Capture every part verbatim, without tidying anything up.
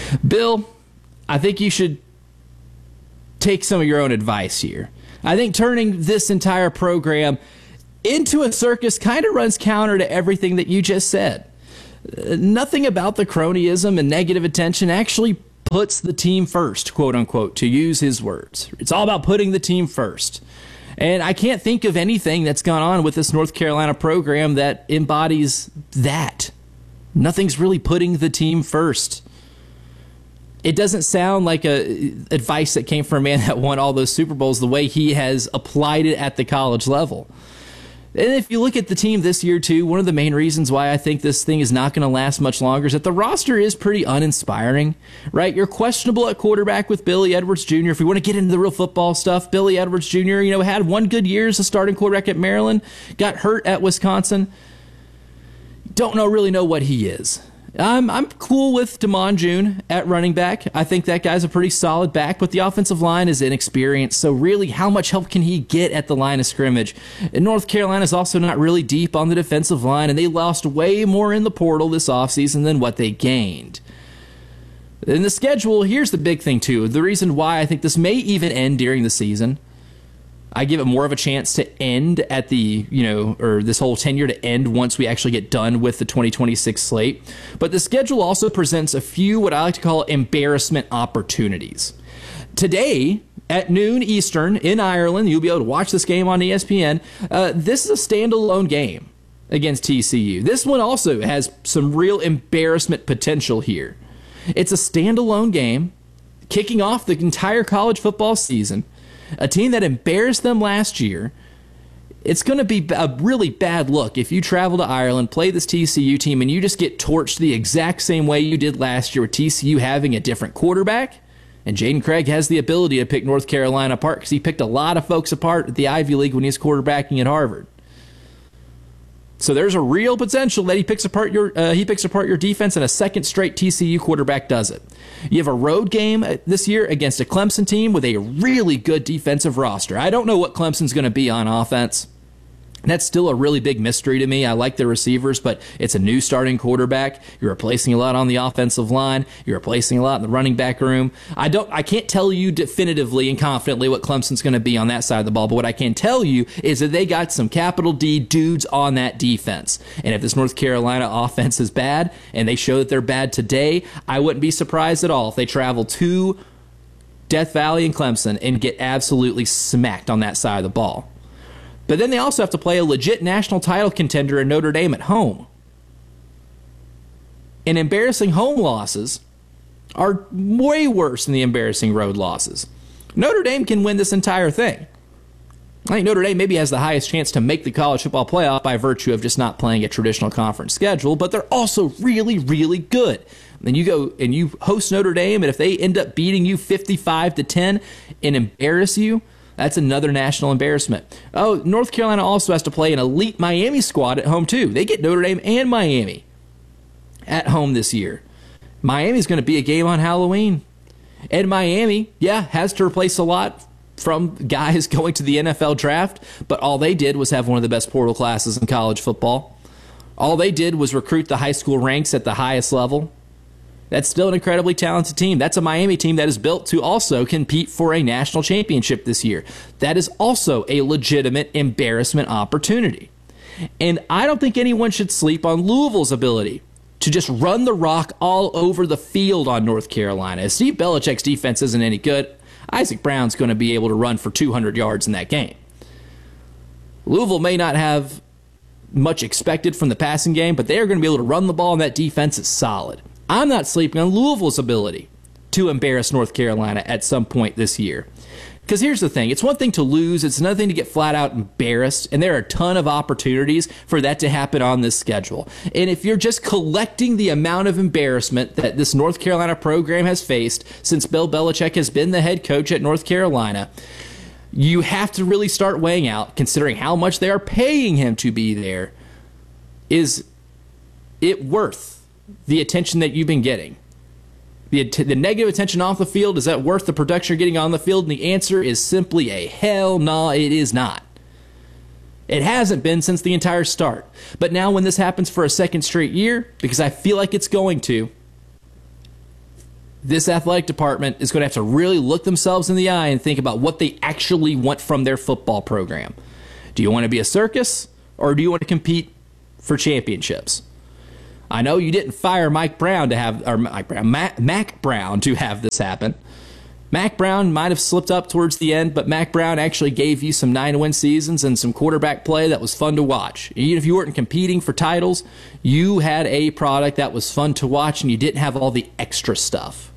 Bill, I think you should take some of your own advice here. I think turning this entire program into a circus kind of runs counter to everything that you just said. Uh, nothing about the cronyism and negative attention actually puts the team first, quote unquote, to use his words. It's all about putting the team first. And I can't think of anything that's gone on with this North Carolina program that embodies that. Nothing's really putting the team first. It doesn't sound like a advice that came from a man that won all those Super Bowls the way he has applied it at the college level. And if you look at the team this year, too, one of the main reasons why I think this thing is not going to last much longer is that the roster is pretty uninspiring, right? You're questionable at quarterback with Billy Edwards Junior If we want to get into the real football stuff, Billy Edwards Junior, you know, had one good year as a starting quarterback at Maryland, got hurt at Wisconsin. Don't know really know what he is. I'm I'm cool with Damon June at running back. I think that guy's a pretty solid back, but the offensive line is inexperienced, so really, how much help can he get at the line of scrimmage? And North Carolina's also not really deep on the defensive line, and they lost way more in the portal this offseason than what they gained. In the schedule, here's the big thing, too. The reason why I think this may even end during the season. I give it more of a chance to end at the, you know, or this whole tenure to end once we actually get done with the twenty twenty-six slate. But the schedule also presents a few what I like to call embarrassment opportunities. Today, at noon Eastern in Ireland, you'll be able to watch this game on E S P N. Uh, this is a standalone game against T C U. This one also has some real embarrassment potential here. It's a standalone game, kicking off the entire college football season. A team that embarrassed them last year. It's going to be a really bad look if you travel to Ireland, play this T C U team, and you just get torched the exact same way you did last year with T C U having a different quarterback. And Jaden Craig has the ability to pick North Carolina apart because he picked a lot of folks apart at the Ivy League when he was quarterbacking at Harvard. So there's a real potential that he picks apart your uh, he picks apart your defense, and a second straight T C U quarterback does it. You have a road game this year against a Clemson team with a really good defensive roster. I don't know what Clemson's going to be on offense. That's still a really big mystery to me. I like the receivers, but it's a new starting quarterback. You're replacing a lot on the offensive line. You're replacing a lot in the running back room. I don't. I can't tell you definitively and confidently what Clemson's going to be on that side of the ball, but what I can tell you is that they got some capital D dudes on that defense. And if this North Carolina offense is bad, and they show that they're bad today, I wouldn't be surprised at all if they travel to Death Valley and Clemson and get absolutely smacked on that side of the ball. But then they also have to play a legit national title contender in Notre Dame at home. And embarrassing home losses are way worse than the embarrassing road losses. Notre Dame can win this entire thing. I think Notre Dame maybe has the highest chance to make the college football playoff by virtue of just not playing a traditional conference schedule, but they're also really, really good. And you go and you host Notre Dame, and if they end up beating you fifty-five to ten and embarrass you, that's another national embarrassment. Oh, North Carolina also has to play an elite Miami squad at home, too. They get Notre Dame and Miami at home this year. Miami's going to be a game on Halloween. And Miami, yeah, has to replace a lot from guys going to the N F L draft, but all they did was have one of the best portal classes in college football. All they did was recruit the high school ranks at the highest level. That's still an incredibly talented team. That's a Miami team that is built to also compete for a national championship this year. That is also a legitimate embarrassment opportunity. And I don't think anyone should sleep on Louisville's ability to just run the rock all over the field on North Carolina. If Steve Belichick's defense isn't any good, Isaac Brown's going to be able to run for two hundred yards in that game. Louisville may not have much expected from the passing game, but they are going to be able to run the ball, and that defense is solid. I'm not sleeping on Louisville's ability to embarrass North Carolina at some point this year. Because here's the thing. It's one thing to lose. It's another thing to get flat out embarrassed. And there are a ton of opportunities for that to happen on this schedule. And if you're just collecting the amount of embarrassment that this North Carolina program has faced since Bill Belichick has been the head coach at North Carolina, you have to really start weighing out, considering how much they are paying him to be there, is it worth the attention that you've been getting? The, the negative attention off the field, is that worth the production you're getting on the field? And the answer is simply a hell no, it is not. It hasn't been since the entire start. But now when this happens for a second straight year, because I feel like it's going to, this athletic department is going to have to really look themselves in the eye and think about what they actually want from their football program. Do you want to be a circus, or do you want to compete for championships? I know you didn't fire Mike Brown to have, or Mike Brown, Mac, Mac Brown to have this happen. Mac Brown might have slipped up towards the end, but Mac Brown actually gave you some nine-win seasons and some quarterback play that was fun to watch. Even if you weren't competing for titles, you had a product that was fun to watch, and you didn't have all the extra stuff.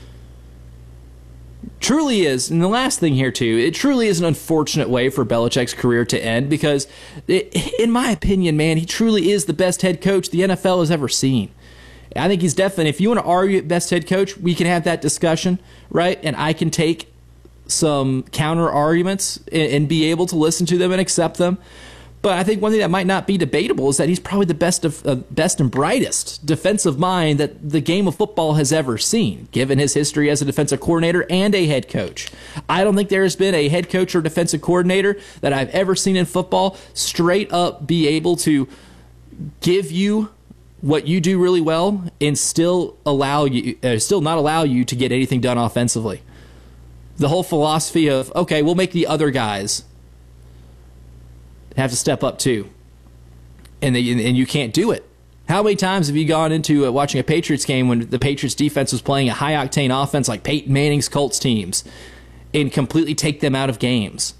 Truly is, and the last thing here too, it truly is an unfortunate way for Belichick's career to end, because it, in my opinion, man, he truly is the best head coach the N F L has ever seen. I think he's definitely, if you want to argue best head coach, we can have that discussion, right? And I can take some counter arguments and, and be able to listen to them and accept them. But I think one thing that might not be debatable is that he's probably the best of uh, best and brightest defensive mind that the game of football has ever seen, given his history as a defensive coordinator and a head coach. I don't think there has been a head coach or defensive coordinator that I've ever seen in football straight up be able to give you what you do really well and still allow you, uh, still not allow you to get anything done offensively. The whole philosophy of, okay, we'll make the other guys have to step up too, and they, and you can't do it. How many times have you gone into uh, watching a Patriots game when the Patriots defense was playing a high octane offense like Peyton Manning's Colts teams and completely take them out of games?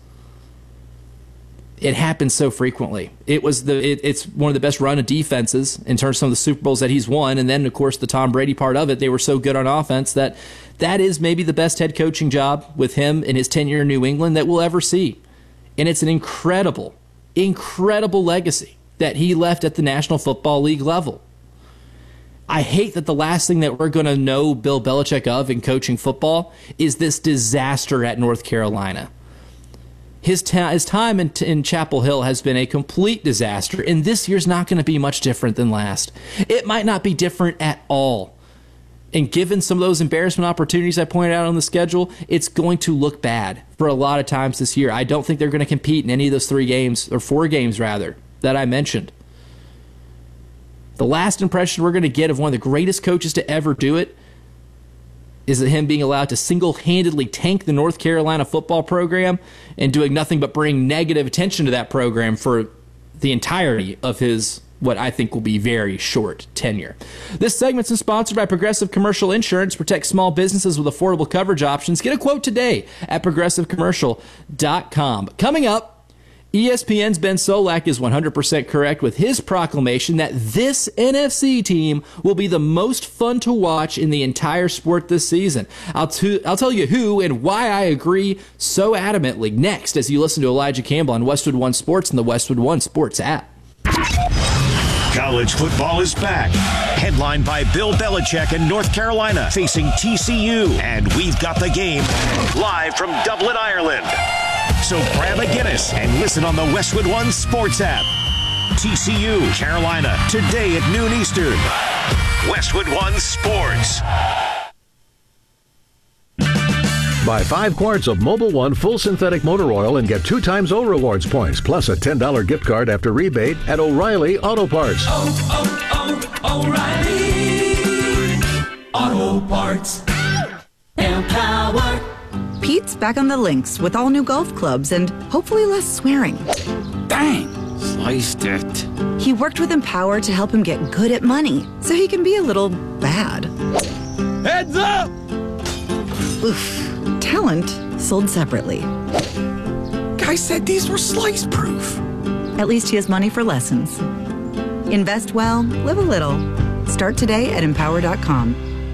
It happens so frequently. It was the it, it's one of the best run of defenses in terms of some of the Super Bowls that he's won, and then of course the Tom Brady part of it. They were so good on offense that that is maybe the best head coaching job with him in his tenure in New England that we'll ever see, and it's an incredible, incredible legacy that he left at the National Football League level. I hate that the last thing that we're going to know Bill Belichick of in coaching football is this disaster at North Carolina. His, ta- his time in, in Chapel Hill has been a complete disaster, and this year's not going to be much different than last. It might not be different at all. And given some of those embarrassment opportunities I pointed out on the schedule, it's going to look bad for a lot of times this year. I don't think they're going to compete in any of those three games, or four games rather, that I mentioned. The last impression we're going to get of one of the greatest coaches to ever do it is him being allowed to single-handedly tank the North Carolina football program and doing nothing but bring negative attention to that program for the entirety of his, what I think will be very short tenure. This segment's sponsored by Progressive Commercial Insurance. Protect small businesses with affordable coverage options. Get a quote today at progressive commercial dot com. Coming up, E S P N's Ben Solak is one hundred percent correct with his proclamation that this N F C team will be the most fun to watch in the entire sport this season. I'll, t- I'll tell you who and why I agree so adamantly next as you listen to Elijah Campbell on Westwood One Sports and the Westwood One Sports app. College football is back. Headlined by Bill Belichick in North Carolina facing T C U. And we've got the game live from Dublin, Ireland. So grab a Guinness and listen on the Westwood One Sports app. T C U, Carolina, today at noon Eastern. Westwood One Sports. Buy five quarts of Mobil One full synthetic motor oil and get two times O Rewards points, plus a ten dollars gift card after rebate at O'Reilly Auto Parts. Oh, oh, oh, O'Reilly Auto Parts. Empower. Pete's back on the links with all new golf clubs and hopefully less swearing. Dang, sliced it. He worked with Empower to help him get good at money, so he can be a little bad. Heads up! Oof. Talent sold separately. Guy said these were slice proof. At least he has money for lessons. Invest well, live a little. Start today at empower dot com.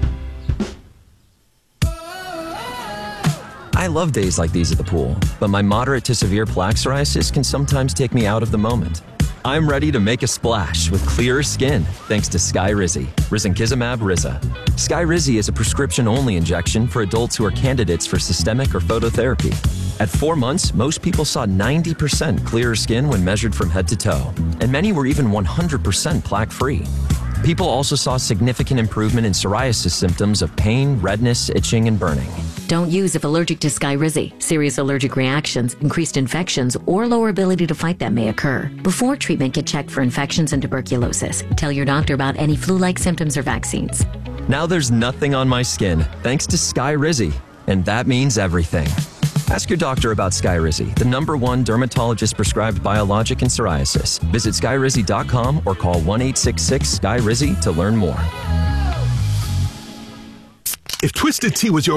I love days like these at the pool, but my moderate to severe plaque psoriasis can sometimes take me out of the moment. I'm ready to make a splash with clearer skin thanks to Skyrizi, risankizumab Riza. Skyrizi is a prescription-only injection for adults who are candidates for systemic or phototherapy. At four months, most people saw ninety percent clearer skin when measured from head to toe, and many were even one hundred percent plaque-free. People also saw significant improvement in psoriasis symptoms of pain, redness, itching, and burning. Don't use if allergic to Skyrizi. Serious allergic reactions, increased infections, or lower ability to fight them may occur. Before treatment, get checked for infections and tuberculosis. Tell your doctor about any flu-like symptoms or vaccines. Now there's nothing on my skin, thanks to Skyrizi. And that means everything. Ask your doctor about Skyrizi, the number one dermatologist-prescribed biologic in psoriasis. Visit skyrizi dot com or call one eight six six Sky Rizzy to learn more. If Twisted Tea was your